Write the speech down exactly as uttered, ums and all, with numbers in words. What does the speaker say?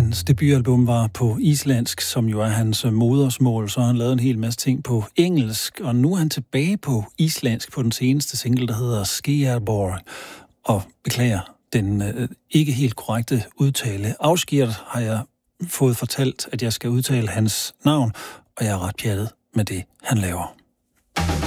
hans debutalbum var på islandsk, som jo er hans modersmål, så har han lavet en hel masse ting på engelsk, og nu er han tilbage på islandsk på den seneste single, der hedder Skeiðarborg, og beklager den øh, ikke helt korrekte udtale. Afskjert har jeg fået fortalt, at jeg skal udtale hans navn, og jeg er ret pjattet med det, han laver.